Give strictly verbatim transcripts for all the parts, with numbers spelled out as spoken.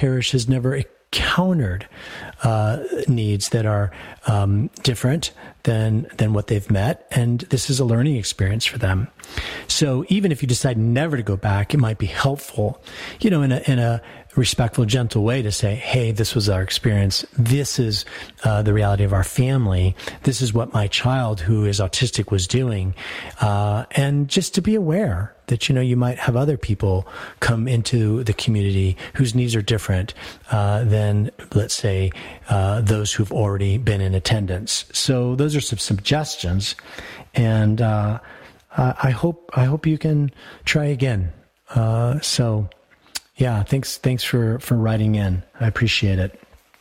parish has never encountered uh, needs that are um, different than than what they've met, and this is a learning experience for them. So even if you decide never to go back, it might be helpful, you know, in a in a respectful, gentle way to say, hey, this was our experience. This is uh, the reality of our family. This is what my child who is autistic was doing. Uh, and just to be aware that, you know, you might have other people come into the community whose needs are different uh, than, let's say, uh, those who've already been in attendance. So those are some suggestions. And uh, I hope I hope you can try again. Uh, so... Yeah, thanks. Thanks for, for writing in. I appreciate it.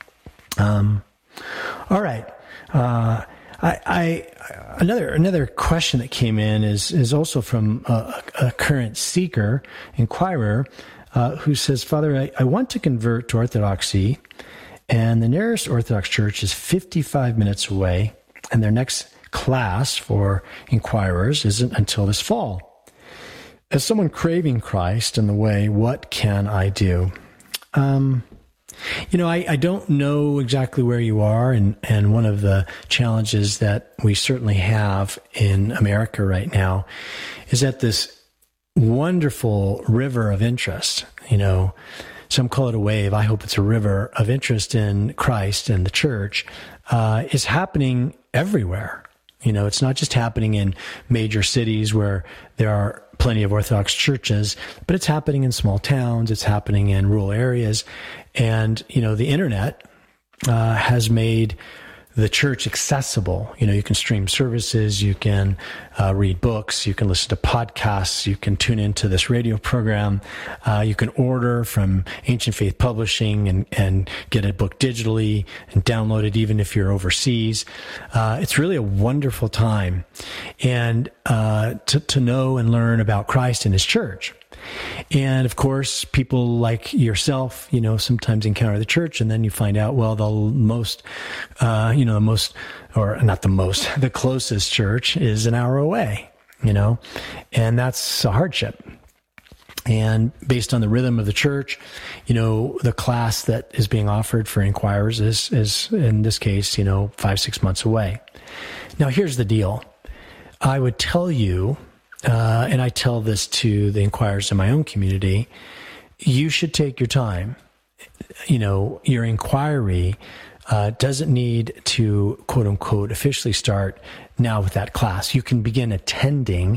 Um, all right. Uh, I, I another another question that came in is is also from a, a current seeker, inquirer, uh, who says, Father, I, I want to convert to Orthodoxy, and the nearest Orthodox church is fifty-five minutes away, and their next class for inquirers isn't until this fall. As someone craving Christ in the way, what can I do? Um, you know, I, I don't know exactly where you are, and, and one of the challenges that we certainly have in America right now is that this wonderful river of interest, you know, some call it a wave, I hope it's a river of interest in Christ and the church, uh, is happening everywhere. You know, it's not just happening in major cities where there are plenty of Orthodox churches, but it's happening in small towns. It's happening in rural areas. And, you know, the internet uh, has made the church accessible. You know, you can stream services, you can uh, read books, you can listen to podcasts, you can tune into this radio program, uh, you can order from Ancient Faith Publishing and, and get a book digitally and download it even if you're overseas. Uh, it's really a wonderful time and uh, to, to know and learn about Christ and his church. And of course, people like yourself, you know, sometimes encounter the church and then you find out, well, the most, uh, you know, the most, or not the most, the closest church is an hour away, you know, and that's a hardship. And based on the rhythm of the church, you know, the class that is being offered for inquirers is, is in this case, you know, five, six months away. Now, here's the deal. I would tell you, Uh, and I tell this to the inquirers in my own community, you should take your time. You know, your inquiry uh, doesn't need to, quote unquote, officially start now with that class. You can begin attending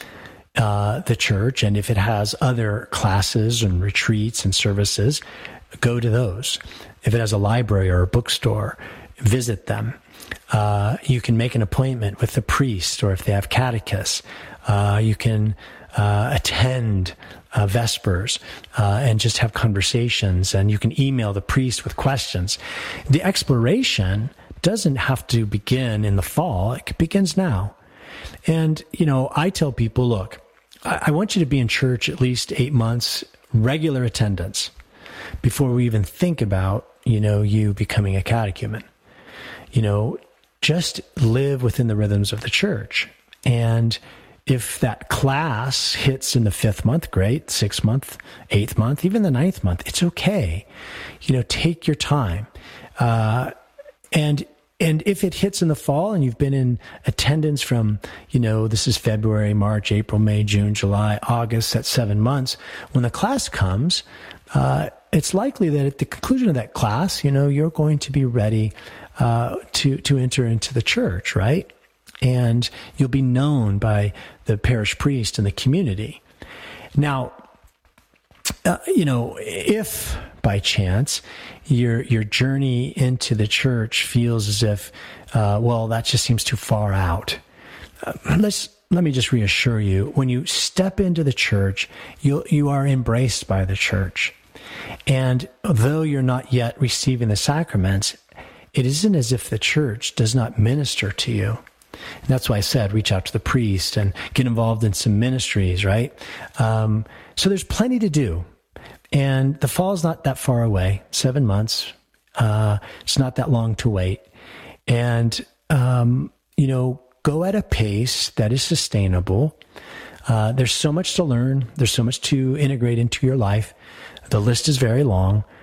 uh, the church, and if it has other classes and retreats and services, go to those. If it has a library or a bookstore, visit them. Uh, you can make an appointment with the priest, or if they have catechists, uh, you can uh, attend uh, Vespers uh, and just have conversations, and you can email the priest with questions. The exploration doesn't have to begin in the fall. It begins now. And, you know, I tell people, look, I, I want you to be in church at least eight months, regular attendance, before we even think about, you know, you becoming a catechumen. You know, just live within the rhythms of the church. And if that class hits in the fifth month, great, sixth month, eighth month, even the ninth month, it's okay. You know, take your time. Uh, and and if it hits in the fall and you've been in attendance from, you know, this is February, March, April, May, June, July, August, that's seven months. When the class comes, uh, it's likely that at the conclusion of that class, you know, you're going to be ready Uh, to to enter into the church, right? And you'll be known by the parish priest and the community. Now, uh, you know, if by chance your your journey into the church feels as if, uh, well, that just seems too far out, uh, let's let me just reassure you: when you step into the church, you you are embraced by the church, and though you're not yet receiving the sacraments, it isn't as if the church does not minister to you. And that's why I said, reach out to the priest and get involved in some ministries, right? Um, so there's plenty to do. And the fall is not that far away, seven months. Uh, it's not that long to wait. And, um, you know, go at a pace that is sustainable. Uh, there's so much to learn. There's so much to integrate into your life. The list is very long.